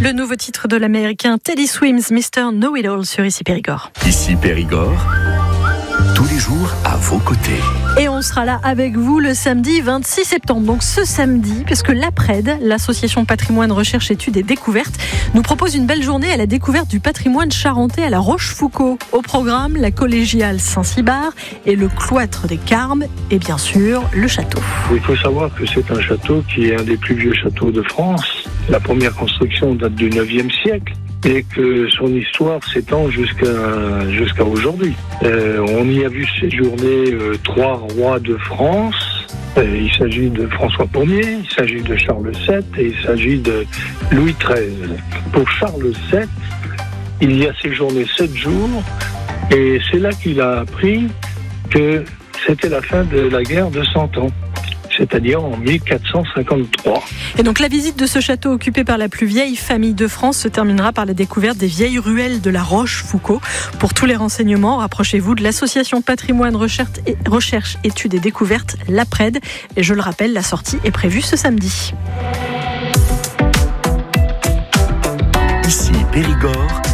Le nouveau titre de l'américain Teddy Swims, Mr. Know-It-All sur Ici Périgord. Ici Périgord, tous les jours à vos côtés. Et on sera là avec vous le samedi 26 septembre. Donc ce samedi, parce que l'APRED, l'Association Patrimoine Recherche Études et Découvertes, nous propose une belle journée à la découverte du patrimoine charentais à la Rochefoucauld. Au programme, la collégiale Saint-Cybard et le cloître des Carmes et bien sûr le château. Il faut savoir que c'est un château qui est un des plus vieux châteaux de France. La première construction date du 9e siècle. Et que son histoire s'étend jusqu'à aujourd'hui. On y a vu séjourner 3 rois de France. Il s'agit de François Ier, il s'agit de Charles VII et il s'agit de Louis XIII. Pour Charles VII, il y a séjourné 7 jours et c'est là qu'il a appris que c'était la fin de la guerre de 100 ans. C'est-à-dire en 1453. Et donc la visite de ce château occupé par la plus vieille famille de France se terminera par la découverte des vieilles ruelles de la Rochefoucauld. Pour tous les renseignements, rapprochez-vous de l'association Patrimoine Recherche, Études et Découvertes, l'APRED. Et je le rappelle, la sortie est prévue ce samedi. Ici Périgord.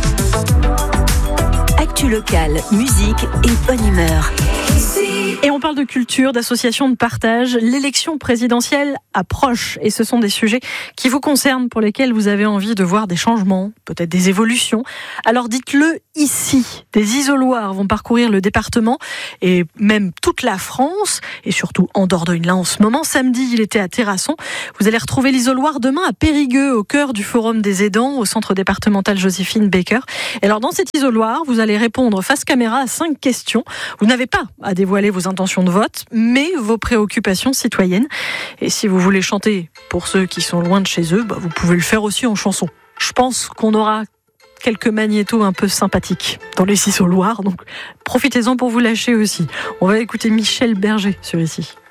Actu locale, musique et bonne humeur. Et on parle de culture, d'associations de partage. L'élection présidentielle approche et ce sont des sujets qui vous concernent, pour lesquels vous avez envie de voir des changements, peut-être des évolutions. Alors dites-le ici. Des isoloirs vont parcourir le département et même toute la France et surtout en Dordogne là en ce moment. Samedi, il était à Terrasson. Vous allez retrouver l'isoloir demain à Périgueux, au cœur du Forum des aidants, au centre départemental Joséphine Baker. Et alors dans cet isoloir, vous allez répondre face caméra à 5 questions. Vous n'avez pas à dévoiler vos intentions de vote, mais vos préoccupations citoyennes. Et si vous voulez chanter pour ceux qui sont loin de chez eux, vous pouvez le faire aussi en chanson. Je pense qu'on aura quelques magnétos un peu sympathiques dans les isoloirs, donc profitez-en pour vous lâcher aussi. On va écouter Michel Berger sur Ici.